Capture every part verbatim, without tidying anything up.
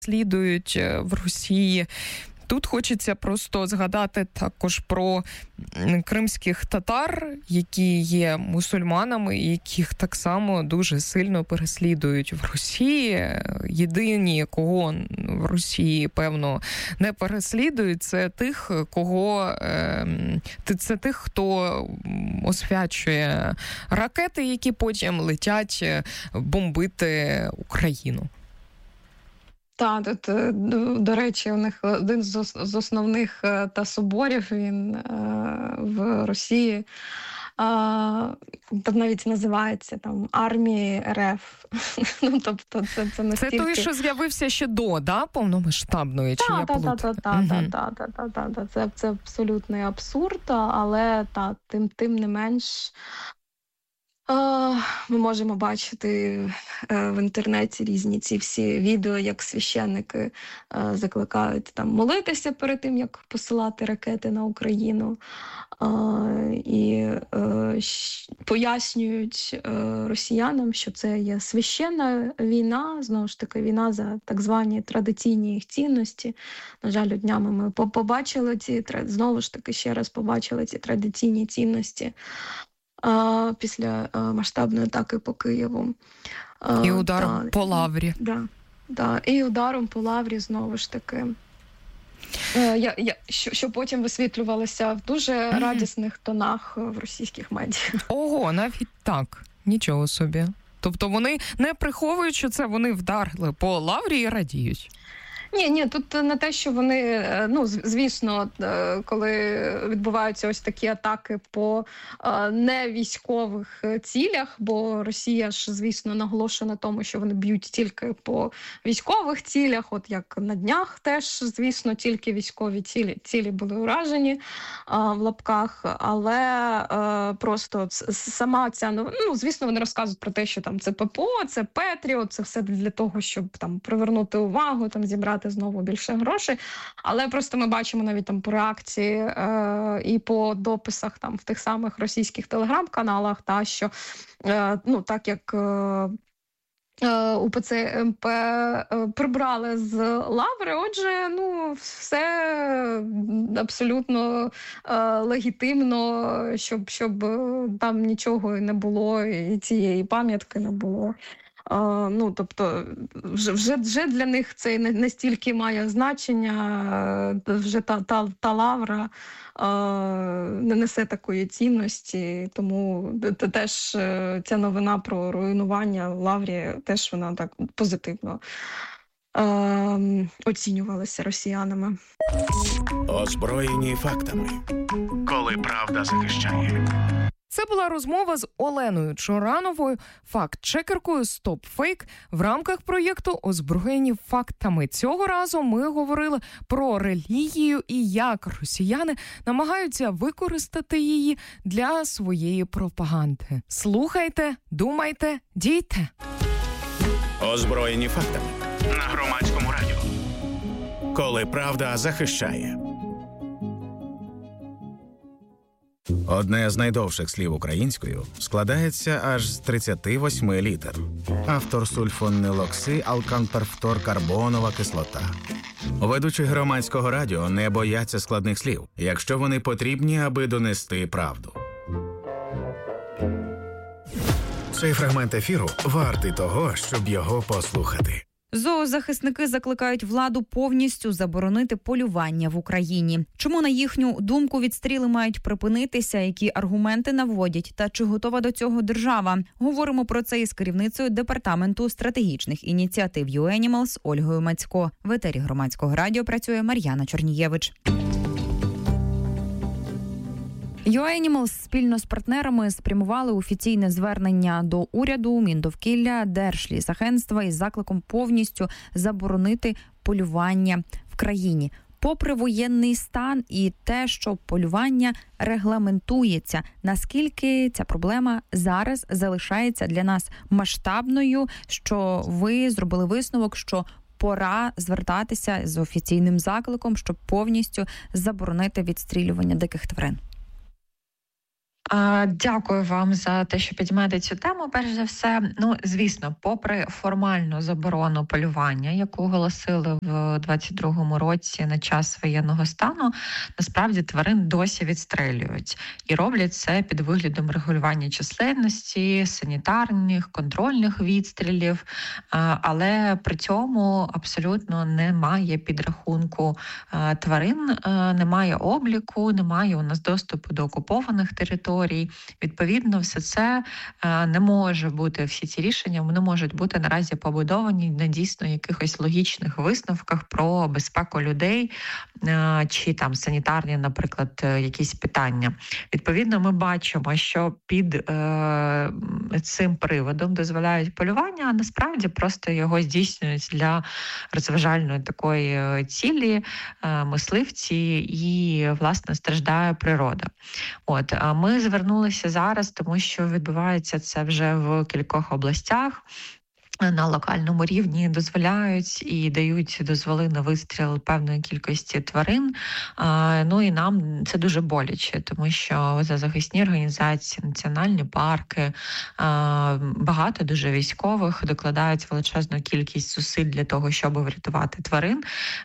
слідують в Росії. Тут хочеться просто згадати також про кримських татар, які є мусульманами, яких так само дуже сильно переслідують в Росії. Єдині, кого в Росії, певно, не переслідують, це тих, кого це тих, хто освячує ракети, які потім летять бомбити Україну. Так, тут, до, до речі, у них один з, з основних та соборів, він е, в Росії, е, там навіть називається там армії РФ. Ну, тобто це, це настільки... Це той, що з'явився ще до, да, повномасштабної? Чи я плутаю? Так, так, так, так, так, так, це, це абсолютний абсурд, але та, тим, тим не менш... Ми можемо бачити в інтернеті різні ці всі відео, як священники закликають там молитися перед тим, як посилати ракети на Україну, і пояснюють росіянам, що це є священна війна, знову ж таки, війна за так звані традиційні їх цінності. На жаль, днями ми побачили ці, знову ж таки, ще раз побачили ці традиційні цінності після масштабної атаки по Києву. І ударом та, по Лаврі. Да, да, і ударом по Лаврі, знову ж таки. Я, я, що, що потім висвітлювалося в дуже mm-hmm. радісних тонах в російських медіа. Ого, навіть так. Нічого собі. Тобто вони не приховують, що це вони вдарили по Лаврі і радіють. Ні, ні, тут не те, що вони, ну, звісно, коли відбуваються ось такі атаки по невійськових цілях, бо Росія ж, звісно, наголошує на тому, що вони б'ють тільки по військових цілях, от як на днях теж, звісно, тільки військові цілі, цілі були уражені в лапках, але просто сама ця, ну, звісно, вони розказують про те, що там це ППО, це Петріот, це все для того, щоб там привернути увагу, там зібрати знову більше грошей, але просто ми бачимо навіть там по реакції е, і по дописах там в тих самих російських телеграм-каналах, та що е, ну так як е, УПЦ МП прибрали з Лаври, отже, ну, все абсолютно е, легітимно, щоб, щоб там нічого не було, і цієї пам'ятки не було. Uh, ну, тобто, вже, вже, вже для них це не, не стільки має значення, вже та, та, та Лавра uh, не несе такої цінності, тому теж ця новина про руйнування Лаврі теж вона так позитивно uh, оцінювалася росіянами. Озброєні фактами. Коли правда захищає. Це була розмова з Оленою Чорановою, факт-чекеркою «Стоп Фейк» в рамках проєкту «Озброєні фактами». Цього разу ми говорили про релігію і як росіяни намагаються використати її для своєї пропаганди. Слухайте, думайте, дійте. «Озброєні фактами» на Громадському радіо. Коли правда захищає. Одне з найдовших слів українською складається аж з тридцяти восьми літер. Автор сульфонилокси алканперфторкарбонова кислота. Ведучі Громадського радіо не бояться складних слів, якщо вони потрібні, аби донести правду. Цей фрагмент ефіру вартий того, щоб його послухати. Зоозахисники закликають владу повністю заборонити полювання в Україні. Чому, на їхню думку, відстріли мають припинитися, які аргументи наводять та чи готова до цього держава? Говоримо про це із керівницею Департаменту стратегічних ініціатив ю Енімалс Ольгою Мацько. В етері Громадського радіо працює Мар'яна Чорнієвич. ю Енімалс спільно з партнерами спрямували офіційне звернення до уряду, Міндовкілля, Держлісагентства із закликом повністю заборонити полювання в країні. Попри воєнний стан і те, що полювання регламентується, наскільки ця проблема зараз залишається для нас масштабною, що ви зробили висновок, що пора звертатися з офіційним закликом, щоб повністю заборонити відстрілювання диких тварин? Дякую вам за те, що підіймаєте цю тему. Перш за все, ну звісно, попри формальну заборону полювання, яку оголосили в двадцять другому році на час воєнного стану, насправді тварин досі відстрелюють і роблять це під виглядом регулювання численності, санітарних, контрольних відстрілів, але при цьому абсолютно немає підрахунку тварин, немає обліку, немає у нас доступу до окупованих територій. Відповідно, все це не може бути, всі ці рішення не можуть бути наразі побудовані на дійсно якихось логічних висновках про безпеку людей чи там санітарні, наприклад, якісь питання. Відповідно, ми бачимо, що під е, цим приводом дозволяють полювання, а насправді просто його здійснюють для розважальної такої цілі е, мисливці і, власне, страждає природа. От, а ми звернулися зараз, тому що відбувається це вже в кількох областях. На локальному рівні дозволяють і дають дозволи на вистріл певної кількості тварин. Ну і нам це дуже боляче, тому що захисні організації, національні парки, багато дуже військових докладають величезну кількість зусиль для того, щоб врятувати тварин.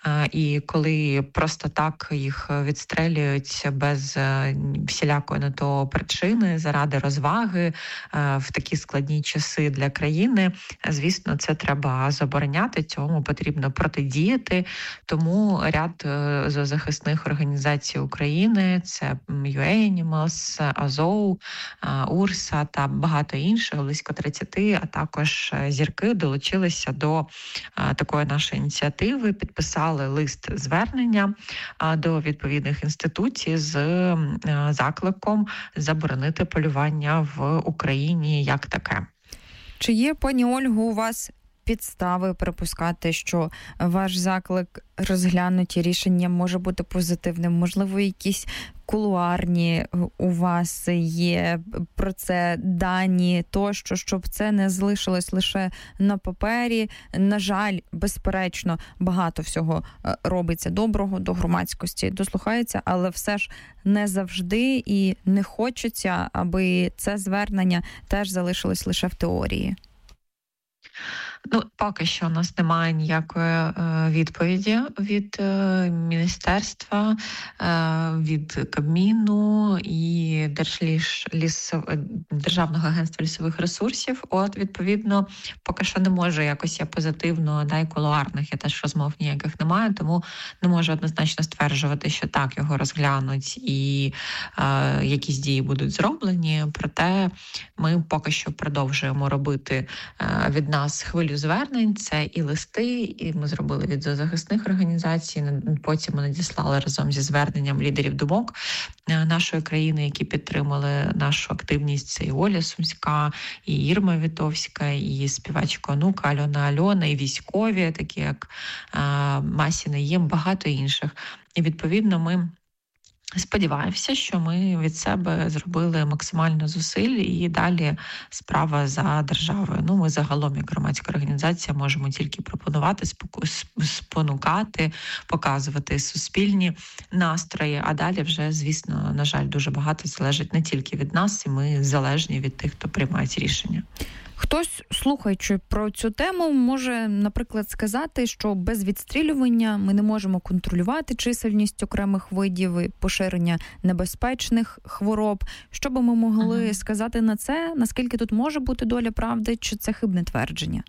І коли просто так їх відстрелюють без всілякої на то причини, заради розваги в такі складні часи для країни, звісно, це треба забороняти, цьому потрібно протидіяти. Тому ряд зоозахисних організацій України, це ю ей Animals, Азов, Урса та багато інших, близько тридцяти, а також зірки долучилися до такої нашої ініціативи, підписали лист звернення до відповідних інституцій з закликом заборонити полювання в Україні як таке. Чи є, пані Ольго, у вас підстави припускати, що ваш заклик розглянуті рішення може бути позитивним? Можливо, якісь кулуарні у вас є про це дані тощо, щоб це не залишилось лише на папері? На жаль, безперечно, багато всього робиться доброго, до громадськості дослухається, але все ж не завжди і не хочеться, аби це звернення теж залишилось лише в теорії. Ну, поки що у нас немає ніякої е, відповіді від е, міністерства, е, від Кабміну і Держліс, ліс, Державного агентства лісових ресурсів. От, відповідно, поки що не можу якось я позитивно, да, і кулуарних, я теж розмов ніяких немає, тому не можу однозначно стверджувати, що так, його розглянуть і е, якісь дії будуть зроблені. Проте ми поки що продовжуємо робити е, від нас хвилю звернень, це і листи, і ми зробили від зоозахисних організацій, потім ми надіслали разом зі зверненням лідерів думок нашої країни, які підтримали нашу активність. Це і Оля Сумська, і Ірма Вітовська, і співачка онука Альона Альона, і військові, такі як Масі Наєм, багато інших. І відповідно ми сподіваємося, що ми від себе зробили максимально зусиль і далі справа за державою. Ну, ми загалом, як громадська організація, можемо тільки пропонувати, спонукати, показувати суспільні настрої, а далі вже, звісно, на жаль, дуже багато залежить не тільки від нас, і ми залежні від тих, хто приймає ці рішення. Хтось, слухаючи про цю тему, може, наприклад, сказати, що без відстрілювання ми не можемо контролювати чисельність окремих видів і поширення небезпечних хвороб. Що би ми могли ага. сказати на це? Наскільки тут може бути доля правди, чи це хибне твердження?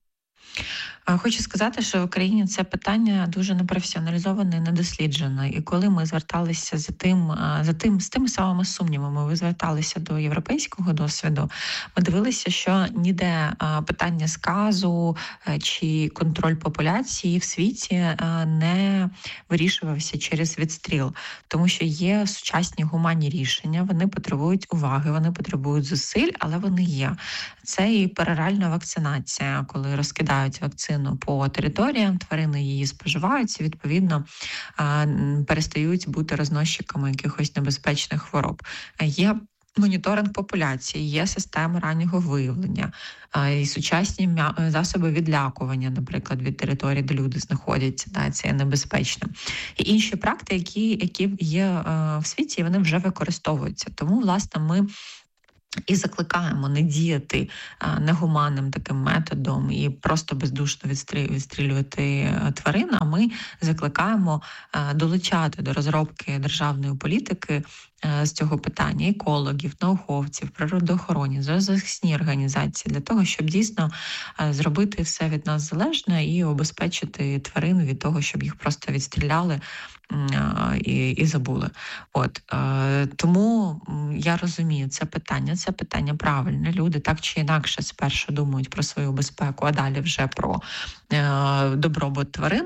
Хочу сказати, що в Україні це питання дуже непрофесіоналізоване і недосліджене. І коли ми зверталися за тим, за тим, з тими самими сумнівами, ми зверталися до європейського досвіду, ми дивилися, що ніде питання сказу чи контроль популяції в світі не вирішувався через відстріл. Тому що є сучасні гуманні рішення, вони потребують уваги, вони потребують зусиль, але вони є. Це і пероральна вакцинація, коли розкидають вакцину по територіям, тварини її споживають, і, відповідно, перестають бути розносчиками якихось небезпечних хвороб. Є моніторинг популяції, є системи раннього виявлення, і сучасні засоби відлякування, наприклад, від території, де люди знаходяться, да, це є небезпечно. І інші практики, які, які є в світі, і вони вже використовуються. Тому, власне, ми і закликаємо не діяти негуманним таким методом і просто бездушно відстрілювати тварин, а ми закликаємо долучати до розробки державної політики з цього питання екологів, науковців, природоохоронні, зоозахисні організації для того, щоб дійсно зробити все від нас залежне і обезпечити тварин від того, щоб їх просто відстріляли і, і забули. От тому я розумію це питання. Це питання правильне. Люди так чи інакше спершу думають про свою безпеку, а далі вже про добробут тварин.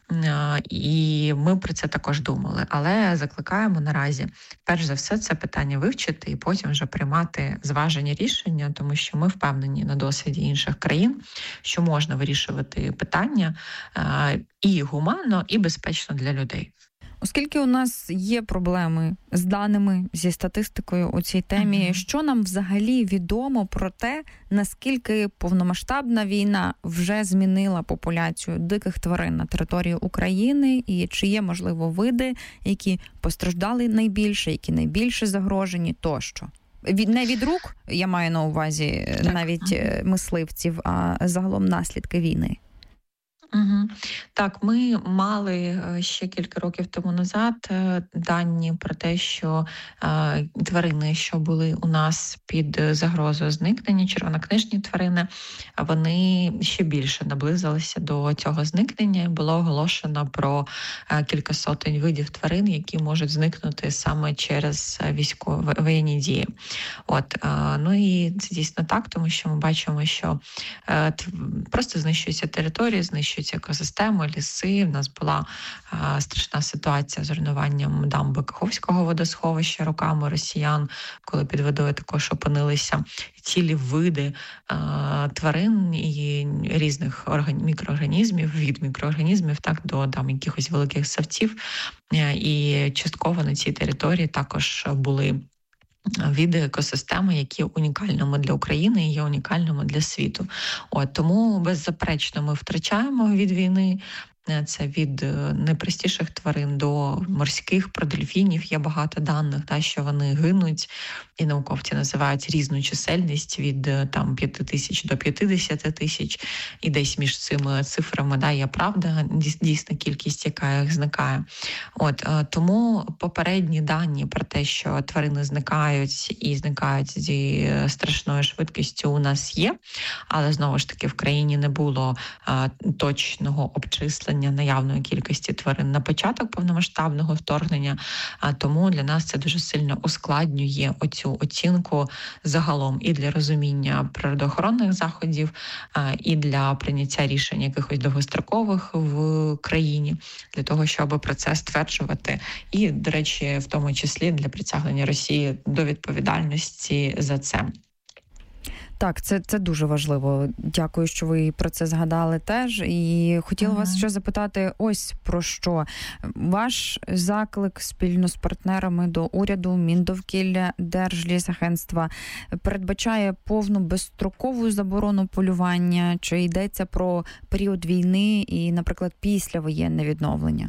І ми про це також думали. Але закликаємо наразі, перш за все, це питання вивчити і потім вже приймати зважені рішення, тому що ми впевнені на досвіді інших країн, що можна вирішувати питання і гуманно, і безпечно для людей. Оскільки у нас є проблеми з даними, зі статистикою у цій темі, mm-hmm. що нам взагалі відомо про те, наскільки повномасштабна війна вже змінила популяцію диких тварин на території України, і чи є, можливо, види, які постраждали найбільше, які найбільше загрожені тощо? Від, не від рук, я маю на увазі так. навіть mm-hmm. мисливців, а загалом наслідки війни. Угу. Так, ми мали ще кілька років тому назад дані про те, що е, тварини, що були у нас під загрозою зникнення, червонокнижні тварини, вони ще більше наблизилися до цього зникнення. Було оголошено про е, кілька сотень видів тварин, які можуть зникнути саме через військові воєнні дії. От, е, ну і це дійсно так, тому що ми бачимо, що е, просто знищуються території, знищуються екосистеми, ліси. У нас була а, страшна ситуація з руйнуванням дамби Каховського водосховища руками росіян, коли під водою також опинилися цілі види а, тварин і різних орган... мікроорганізмів, від мікроорганізмів так до там якихось великих савців. І частково на цій території також були види екосистеми, які унікальними для України і є унікальними для світу. От, тому беззаперечно ми втрачаємо від війни. Це від найпростіших тварин до морських, про дельфінів є багато даних, та, що вони гинуть, і науковці називають різну чисельність від там п'яти тисяч до п'ятдесят тисяч, і десь між цими цифрами да, є правда, дійсна кількість, яка їх зникає. От, тому попередні дані про те, що тварини зникають і зникають зі страшною швидкістю у нас є, але знову ж таки в країні не було а, точного обчислення наявної кількості тварин на початок повномасштабного вторгнення, а тому для нас це дуже сильно ускладнює оцю оцінку загалом і для розуміння природоохоронних заходів, і для прийняття рішень якихось довгострокових в країні, для того, щоб про це стверджувати. І, до речі, в тому числі для притягнення Росії до відповідальності за це. Так, це, це дуже важливо. Дякую, що ви про це згадали теж. І хотіла ага. вас ще запитати ось про що. Ваш заклик спільно з партнерами до уряду, Міндовкілля, Держлісагентства передбачає повну безстрокову заборону полювання? Чи йдеться про період війни і, наприклад, післявоєнне відновлення?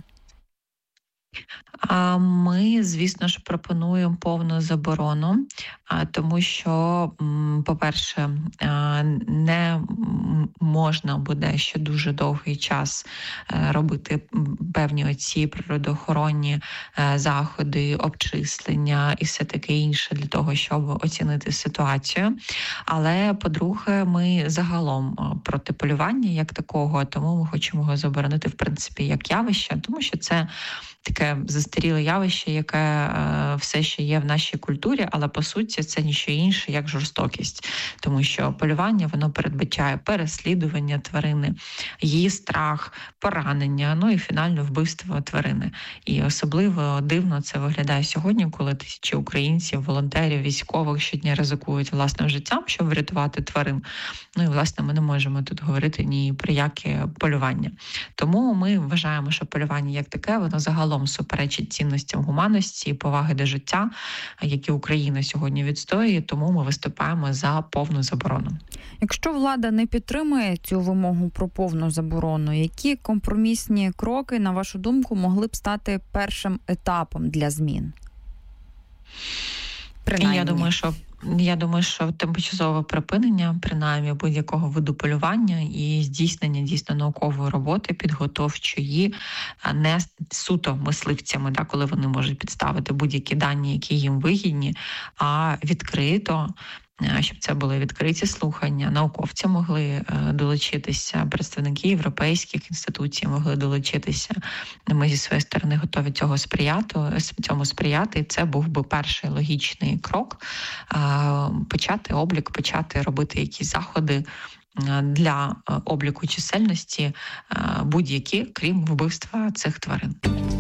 А ми, звісно ж, пропонуємо повну заборону, тому що, по-перше, не можна буде ще дуже довгий час робити певні оці природоохоронні заходи, обчислення і все таке інше для того, щоб оцінити ситуацію. Але, по-друге, ми загалом проти полювання як такого, тому ми хочемо його заборонити, в принципі, як явище, тому що це таке застаріле явище, яке е, все ще є в нашій культурі, але по суті це ніщо інше, як жорстокість. Тому що полювання, воно передбачає переслідування тварини, її страх, поранення, ну і фінально вбивство тварини. І особливо дивно це виглядає сьогодні, коли тисячі українців, волонтерів, військових щодня ризикують власним життям, щоб врятувати тварин. Ну і, власне, ми не можемо тут говорити ні про яке полювання. Тому ми вважаємо, що полювання як таке, воно загалом загалом суперечить цінностям гуманності і поваги до життя, які Україна сьогодні відстоює, тому ми виступаємо за повну заборону. Якщо влада не підтримує цю вимогу про повну заборону, які компромісні кроки, на вашу думку, могли б стати першим етапом для змін? Принаймні. Я думаю, що Я думаю, що тимчасове припинення, принаймні, будь-якого виду полювання і здійснення дійсно наукової роботи, підготовчої, не суто мисливцями, да, коли вони можуть підставити будь-які дані, які їм вигідні, а відкрито, щоб це були відкриті слухання, науковці могли долучитися, представники європейських інституцій могли долучитися. Ми зі своєї сторони готові цього сприяти, цьому сприяти. І це був би перший логічний крок – почати облік, почати робити якісь заходи для обліку чисельності будь-які, крім вбивства цих тварин.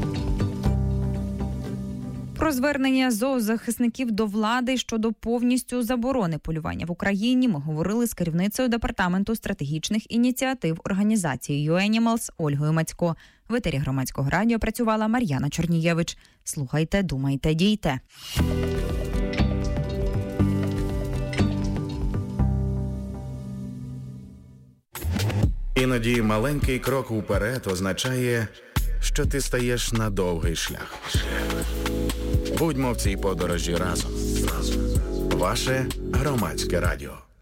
Про звернення зоозахисників до влади щодо повністю заборони полювання в Україні ми говорили з керівницею департаменту стратегічних ініціатив організації ю Енімалс Ольгою Мацько. В етері Громадського радіо працювала Мар'яна Чорнієвич. Слухайте, думайте, дійте. Іноді маленький крок уперед означає, що ти стаєш на довгий шлях. Будьмо в цій подорожі разом. Ваше Громадське радіо.